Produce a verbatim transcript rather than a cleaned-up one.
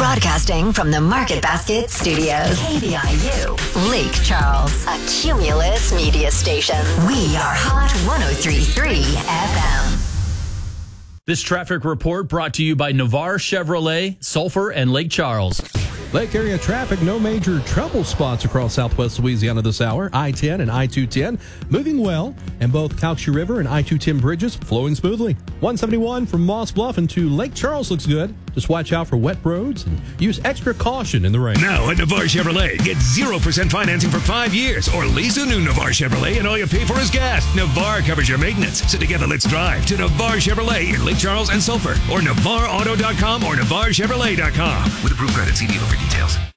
Broadcasting from the Market Basket Studios. K B I U, Lake Charles, a Cumulus media station. We are Hot one oh three point three F M. This traffic report brought to you by Navarre Chevrolet, Sulphur, and Lake Charles. Lake area traffic, no major trouble spots across southwest Louisiana this hour. I ten and I two ten moving well, and both Calcasieu River and I two ten bridges flowing smoothly. one seventy-one from Moss Bluff into Lake Charles looks good. Just watch out for wet roads and use extra caution in the rain. Now at Navarre Chevrolet, get zero percent financing for five years or lease a new Navarre Chevrolet and all you pay for is gas. Navarre covers your maintenance. So together, let's drive to Navarre Chevrolet in Lake Charles and Sulphur or Navarre Auto dot com or Navarre Chevrolet dot com. With approved credit, see dealer for details.